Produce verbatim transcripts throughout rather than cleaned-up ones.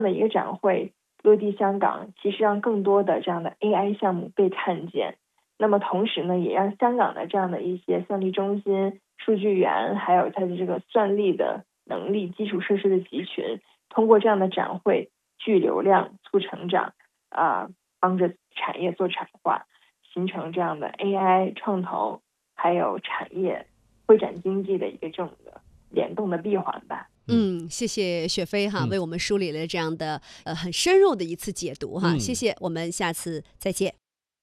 的一个展会落地香港，其实让更多的这样的 A I 项目被看见。那么同时呢，也让香港的这样的一些算力中心、数据源，还有它的这个算力的能力、基础设施的集群，通过这样的展会聚流量、促成长，啊、呃，帮着产业做产化，形成这样的 A I 创投还有产业会展经济的一个这种的联动的闭环吧。 嗯，谢谢雪飞哈， 嗯、 为我们梳理了这样的呃很深入的一次解读哈， 嗯、 谢謝，我們下次再見。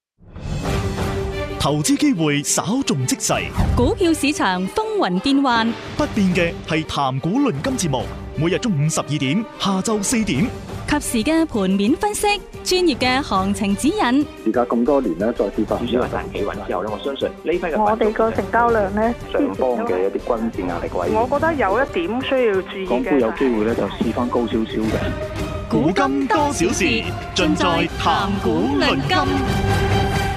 投資機會稍縱即逝， 股票市場風雲變幻， 不變嘅係談股論金節目，每日中午十二點，下晝四點， 及時嘅盤面分析，專業嘅行情指引。 而家咁多年咧，再次發主要係大企穩之後咧，我相信呢批嘅我哋個成交量咧， 上方嘅一啲均線壓力位， 我覺得有一點需要注意嘅， 港股有機會咧就試翻高少少嘅。 股金多少事，盡在談股論金。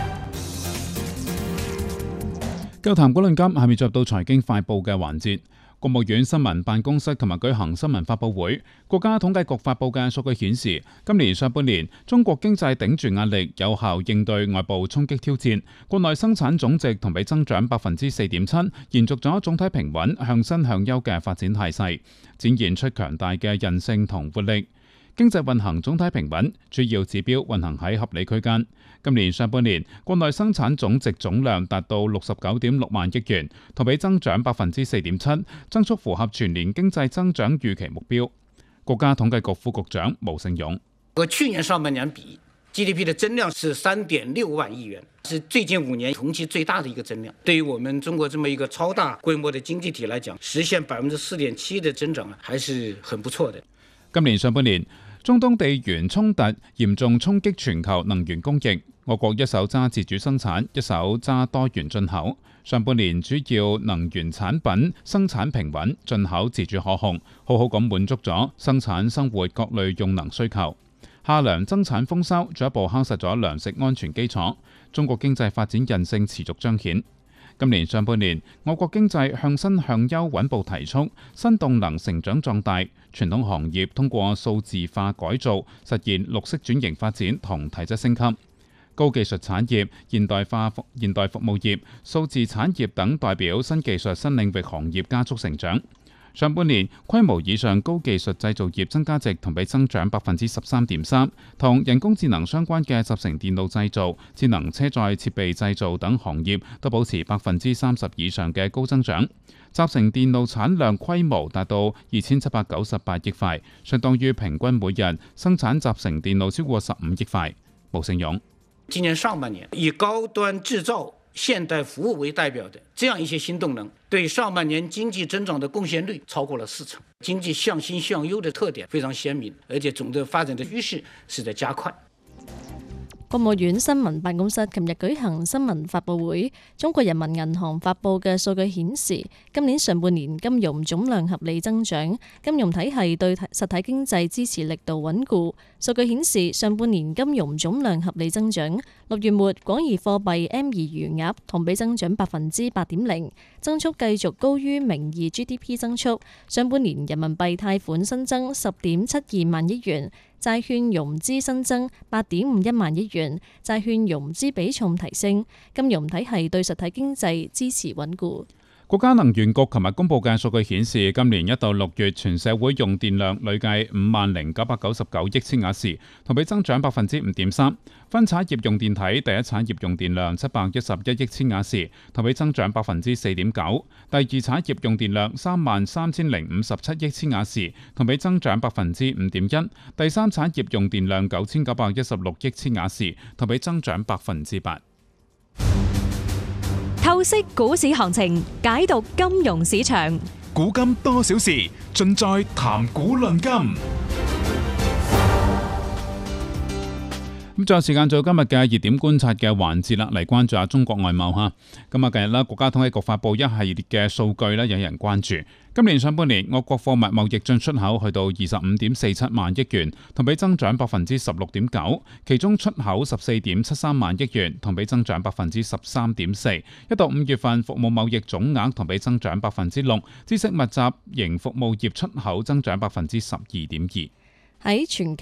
夠談股論金，下面進入到財經快報嘅環節。國務院新聞辦公室琴日舉行新聞發佈會，國家統計局發佈嘅數據顯示，今年上半年中國經濟頂住壓力，有效應對外部衝擊挑戰，國內生產總值同比增長百分之四點七，延續咗總體平穩向新向優嘅發展態勢，展現出強大嘅韌性同活力。經濟運行總體平穩，主要指標運行喺合理區間。今年上半年，國內生產總值總量達到六十九點六萬億元，同比增長百分之四點七，增速符合全年經濟增長預期目標。國家統計局副局長毛盛勇： 和去年上半年比 ，G D P 的增量是三點六萬億元，是最近五年同期最大的一個增量。對於我們中國這麼一個超大規模的經濟體來講，實現百分之四點七的增長啊，還是很不錯的。 今年上半年，中東地緣衝突嚴重衝擊全球能源供應，我國一手揸自主生產，一手揸多元進口。上半年主要能源產品生產平穩，進口自主可控，好好咁滿足咗生產生活各類用能需求。夏糧增產豐收，進一步夯實咗糧食安全基礎。中國經濟發展韌性持續彰顯。今年上半年，我國經濟向新向優穩步提速，新動能成長壯大，傳統行業通過數字化改造，實現綠色轉型發展同體質升級。高技術產業、現代化服現代服務業、數字產業等代表新技術新領域行業加速成長。上半年規模以上高技術製造業增加值同比增長百分之十三點三，同人工智能相關嘅集成電路製造、智能車載設備製造等行業都保持百分之三十以上嘅高增長。集成電路產量規模達到二千七百九十八億塊，相當於平均每日生產集成電路超過十五億塊。毛盛勇： 今年上半年以高端製造、現代服務為代表的這樣一些新動能，對上半年經濟增長的貢獻率超過了四成，經濟向新向優的特點非常鮮明，而且總的發展的趨勢是在加快。 國務院新聞辦公室琴日舉行新聞發佈會，中國人民銀行發佈嘅數據顯示，今年上半年金融總量合理增長，金融體系對實體經濟支持力度穩固。數據顯示，上半年金融總量合理增長，六月末廣義貨幣 M 二餘額同比增長百分之八點零，增速繼續高於名義 G D P 增速。上半年人民幣貸款新增十點七二萬億元。債券融資新增八點五一萬億元，債券融資比重提升，金融體系對實體經濟支持穩固。 國家能源局琴日公布嘅數據顯示，今年一到六月全社會用電量累計五萬零九百九十九億千瓦時，同比增長百分之五點三。分產業用電體第一產業用電量七百一十一億千瓦時，同比增長百分之四點九；第二產業用電量三萬三千零五十七億千瓦時，同比增長百分之五點一；第三產業用電量九千九百一十六億千瓦時，同比增長百分之八。 透析股市行情，解讀金融市場， 古今多少事，盡在談股論金。 咁仲有時間做今日嘅熱點觀察嘅環節啦，嚟關注下中國外貿嚇。咁啊，近日啦，國家統計局發布一系列嘅數據咧，引人關注。今年上半年，我國貨物貿易進出口去到二十五點四七萬億元，同比增長百分之十六點九。其中出口十四點七三萬億元，同比增長百分之十三點四。一到五月份，服務貿易總額同比增長百分之六，知識密集型服務業出口增長百分之十二點二。 喺全